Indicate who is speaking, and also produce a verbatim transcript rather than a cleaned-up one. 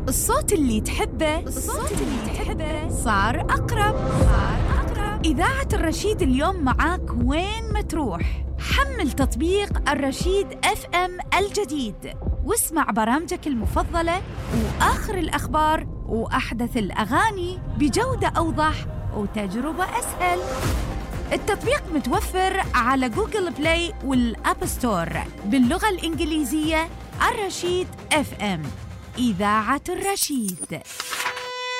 Speaker 1: الصوت اللي تحبه الصوت اللي تحبه صار أقرب صار أقرب إذاعة الرشيد اليوم معاك وين ما تروح. حمل تطبيق الرشيد اف ام الجديد واسمع برامجك المفضلة وآخر الأخبار وأحدث الأغاني بجودة أوضح وتجربة أسهل. التطبيق متوفر على جوجل بلاي والأب ستور باللغة الإنجليزية. الرشيد اف ام، إذاعة الرشيد.